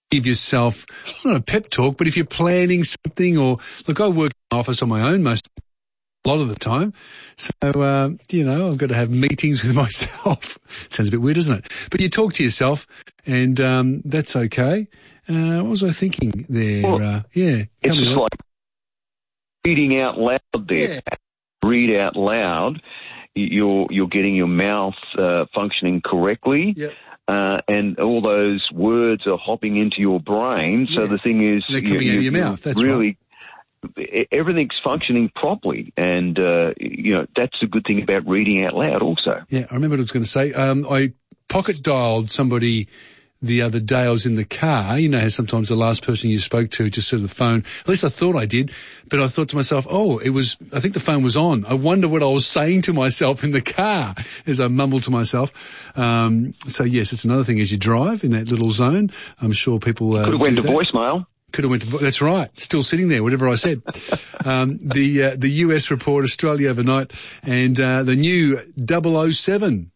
give yourself, not a pep talk, but if you're planning something or, look, I work in the office on my own a lot of the time. So, I've got to have meetings with myself. Sounds a bit weird, doesn't it? But you talk to yourself and, that's okay. What was I thinking there? Well, it's just like reading out loud there. Yeah. Read out loud. You're getting your mouth functioning correctly. Yep. And all those words are hopping into your brain. So the thing is, they're coming out of your mouth. That's really, right. Everything's functioning properly. And, that's a good thing about reading out loud also. Yeah, I remember what I was going to say. I pocket dialed somebody the other day. I was in the car. You know how sometimes the last person you spoke to just said the phone. At least I thought I did. But I thought to myself, I think the phone was on. I wonder what I was saying to myself in the car as I mumbled to myself. So yes, it's another thing as you drive in that little zone. I'm sure people could have went to voicemail. Could have went to, that's right. Still sitting there, whatever I said. The US report, Australia overnight, and the new 007.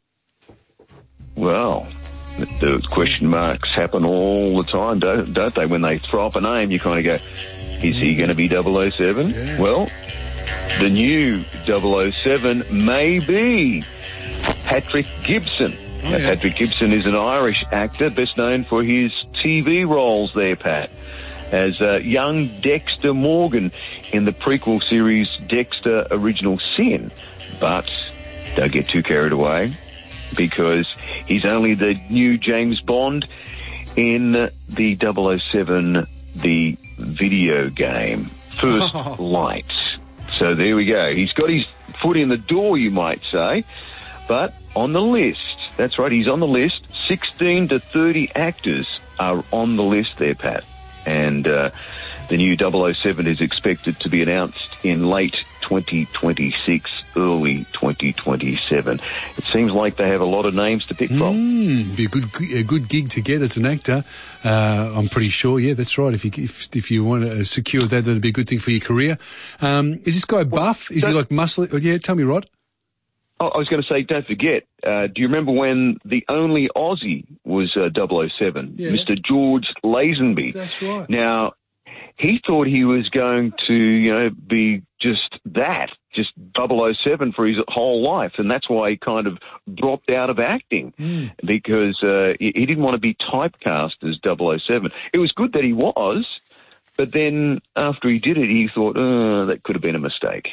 Well, the question marks happen all the time, don't they? When they throw up a name, you kind of go, is he going to be 007? Yeah. Well, the new 007 may be Patrick Gibson. Now, Patrick Gibson is an Irish actor, best known for his TV roles there, Pat, as young Dexter Morgan in the prequel series Dexter Original Sin. But don't get too carried away, because he's only the new James Bond in the 007, the video game, First Light. So there we go. He's got his foot in the door, you might say, but on the list. That's right, he's on the list. 16 to 30 actors are on the list there, Pat. And the new 007 is expected to be announced in late 2026, early 2027. It seems like they have a lot of names to pick from. Be a good gig to get as an actor. I'm pretty sure. Yeah, that's right. If you want to secure that, that'd be a good thing for your career. Is this guy buff? Is he like muscly? Yeah, tell me, Rod. I was going to say, don't forget, do you remember when the only Aussie was 007? Yeah. Mr. George Lazenby. That's right. Now, he thought he was going to, be just 007 for his whole life, and that's why he kind of dropped out of acting, because he didn't want to be typecast as 007. It was good that he was, but then after he did it, he thought, that could have been a mistake.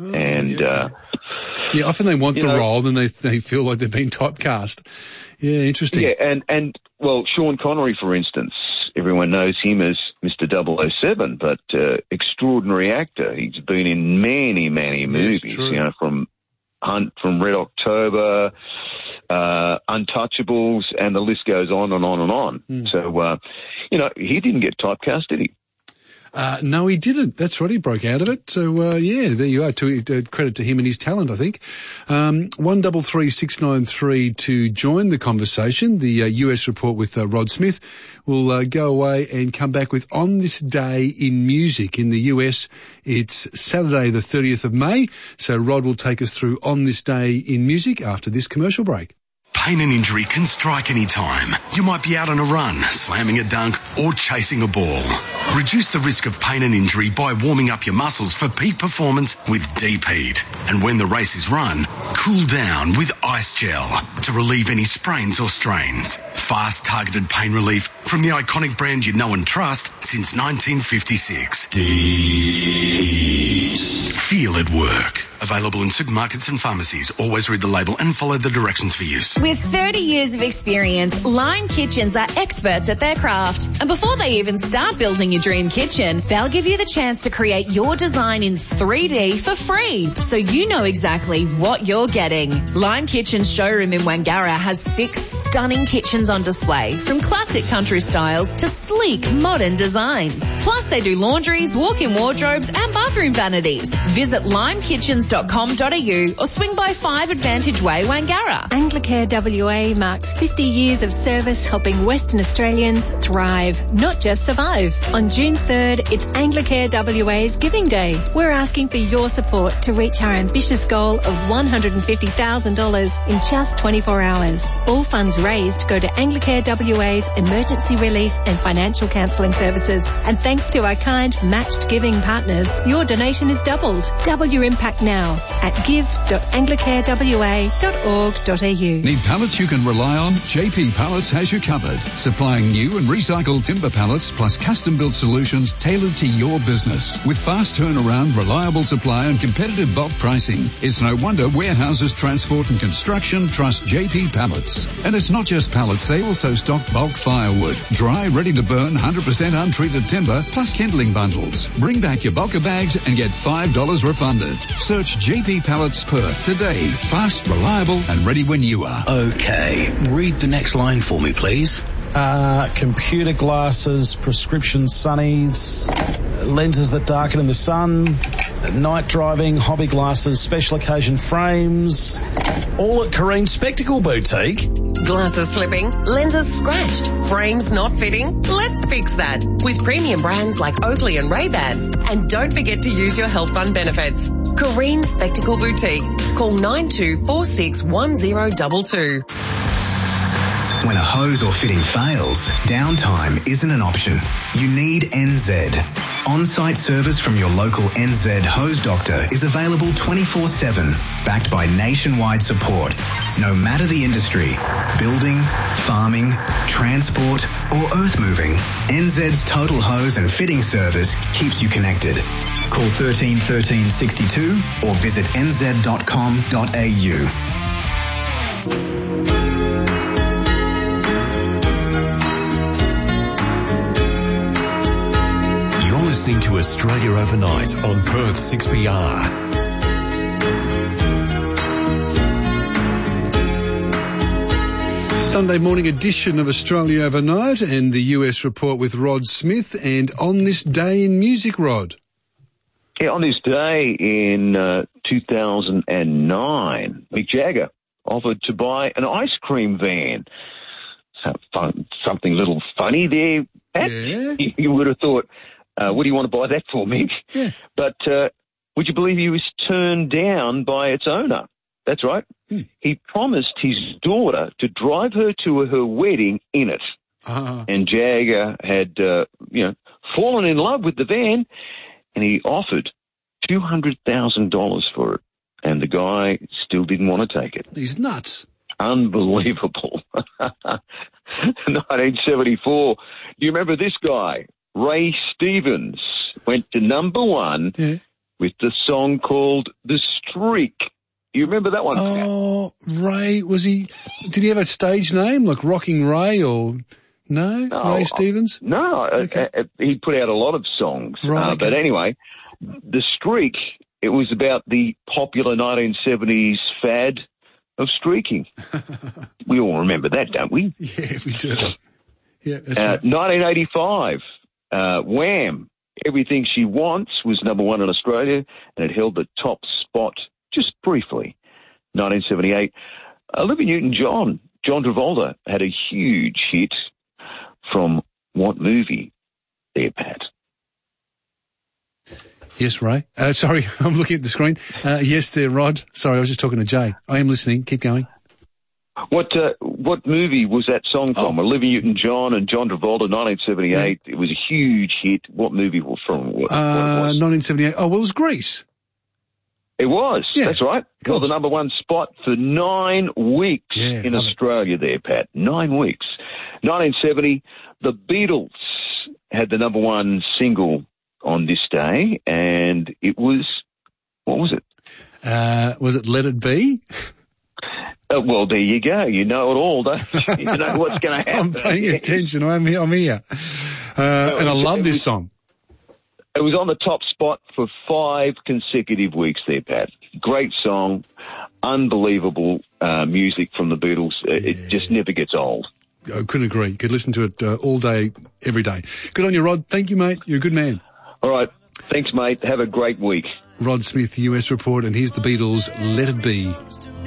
Often they want the role, then they feel like they've been typecast. Yeah, interesting. Yeah, and Sean Connery, for instance, everyone knows him as Mr. 007, but extraordinary actor. He's been in many, many movies, from Hunt, from Red October, Untouchables, and the list goes on and on and on. So, he didn't get typecast, did he? No, he didn't. That's right. He broke out of it. So, there you are. Credit to him and his talent, I think. 133693 to join the conversation. The US report with Rod Smith will go away and come back with On This Day in Music. In the US, it's Saturday the 30th of May. So Rod will take us through On This Day in Music after this commercial break. Pain and injury can strike any time. You might be out on a run, slamming a dunk, or chasing a ball. Reduce the risk of pain and injury by warming up your muscles for peak performance with Deep Heat. And when the race is run, cool down with Ice Gel to relieve any sprains or strains. Fast, targeted pain relief from the iconic brand you know and trust since 1956. Deep Heat. Feel it work. Available in supermarkets and pharmacies. Always read the label and follow the directions for use. With 30 years of experience, Lime Kitchens are experts at their craft. And before they even start building your dream kitchen, they'll give you the chance to create your design in 3D for free, so you know exactly what you're getting. Lime Kitchen's showroom in Wangara has 6 stunning kitchens on display, from classic country styles to sleek modern designs. Plus, they do laundries, walk-in wardrobes and bathroom vanities. Visit limekitchens.com give.com.au or swing by 5 Advantage Way, Wangara. Anglicare WA marks 50 years of service helping Western Australians thrive, not just survive. On June 3rd, it's Anglicare WA's Giving Day. We're asking for your support to reach our ambitious goal of $150,000 in just 24 hours. All funds raised go to Anglicare WA's emergency relief and financial counselling services. And thanks to our kind matched giving partners, your donation is doubled. Double your impact now at give.anglicarewa.org.au. Need pallets you can rely on? JP Pallets has you covered. Supplying new and recycled timber pallets plus custom-built solutions tailored to your business. With fast turnaround, reliable supply and competitive bulk pricing, it's no wonder warehouses, transport and construction trust JP Pallets. And it's not just pallets, they also stock bulk firewood, dry, ready to burn, 100% untreated timber, plus kindling bundles. Bring back your bulker bags and get $5 refunded. Search JP Pallets Perth today. Fast, reliable and ready when you are. Okay, read the next line for me, please. Computer glasses, prescription sunnies, lenses that darken in the sun, night driving, hobby glasses, special occasion frames, all at Careen Spectacle Boutique. Glasses slipping, lenses scratched, frames not fitting? Let's fix that with premium brands like Oakley and Ray-Ban. And don't forget to use your health fund benefits. Careen Spectacle Boutique. Call 92461022. When a hose or fitting fails, downtime isn't an option. You need NZ. On-site service from your local NZ hose doctor is available 24/7, backed by nationwide support. No matter the industry, building, farming, transport or earth moving, NZ's total hose and fitting service keeps you connected. Call 13 13 62 or visit nz.com.au. Listening to Australia Overnight on Perth 6PR. Sunday morning edition of Australia Overnight and the US Report with Rod Smith. And on this day in music, Rod. Yeah, on this day in 2009, Mick Jagger offered to buy an ice cream van. Something a little funny there, Pat. Yeah. You would have thought, what do you want to buy that for, Mick? Yeah. But would you believe he was turned down by its owner? That's right. He promised his daughter to drive her to her wedding in it. And Jagger had, fallen in love with the van, and he offered $200,000 for it. And the guy still didn't want to take it. He's nuts. Unbelievable. 1974. Do you remember this guy? Ray Stevens went to number one with the song called The Streak. You remember that one? Oh, Ray, did he have a stage name like Rocking Ray or no? Ray Stevens? No, okay. He put out a lot of songs. Right, okay. But anyway, The Streak, it was about the popular 1970s fad of streaking. We all remember that, don't we? Yeah, we do. Yeah, that's right. 1985. Wham! Everything She Wants was number one in Australia, and it held the top spot just briefly. 1978, Olivia Newton-John, John Travolta, had a huge hit from what movie there, Pat? Yes, Ray. Sorry, I'm looking at the screen. Yes, there, Rod. Sorry, I was just talking to Jay. I am listening. Keep going. What movie was that song from? Olivia Newton-John and John Travolta, 1978. Yeah. It was a huge hit. What movie was from? What it was? 1978. Oh, well, it was Grease. It was. Yeah, that's right. Held the number one spot for 9 weeks in Australia there, Pat. 9 weeks. 1970, the Beatles had the number one single on this day, and it was, what was it? Was it Let It Be? Well, there you go. You know it all, don't you? You know what's going to happen. I'm paying attention. I'm here. And I love this song. It was on the top spot for 5 consecutive weeks there, Pat. Great song. Unbelievable music from the Beatles. It just never gets old. I couldn't agree. Could listen to it all day, every day. Good on you, Rod. Thank you, mate. You're a good man. All right. Thanks, mate. Have a great week. Rod Smith, US Report, and here's the Beatles, Let It Be.